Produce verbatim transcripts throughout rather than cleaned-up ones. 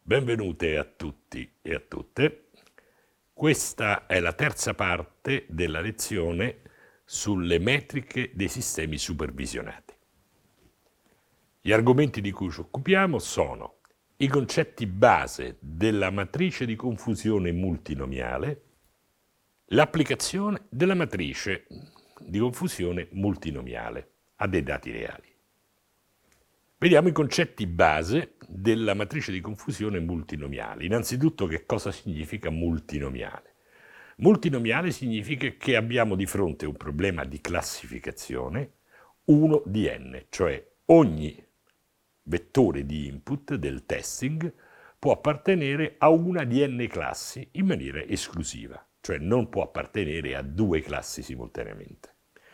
Benvenute a tutti e a tutte. Questa è la terza parte della lezione sulle metriche dei sistemi supervisionati. Gli argomenti di cui ci occupiamo sono i concetti base della matrice di confusione multinomiale, l'applicazione della matrice di confusione multinomiale a dei dati reali. Vediamo i concetti base della matrice di confusione multinomiale. Innanzitutto, che cosa significa multinomiale? Multinomiale significa che abbiamo di fronte un problema di classificazione uno di n, cioè ogni vettore di input del testing può appartenere a una di n classi in maniera esclusiva, cioè non può appartenere a due classi simultaneamente.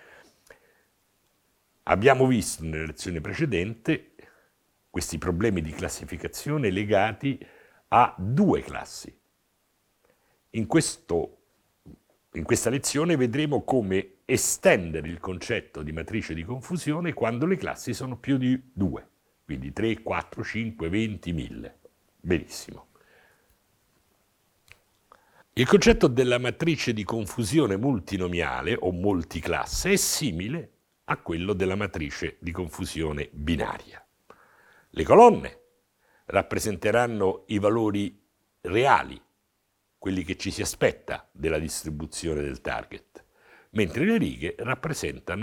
Abbiamo visto nella lezione precedente questi problemi di classificazione legati a due classi. In, questo, in questa lezione vedremo come estendere il concetto di matrice di confusione quando le classi sono più di due, quindi tre, quattro, cinque, venti, mille. Benissimo. Il concetto della matrice di confusione multinomiale o multiclasse è simile a quello della matrice di confusione binaria. Le colonne rappresenteranno i valori reali, quelli che ci si aspetta della distribuzione del target, mentre le righe rappresentano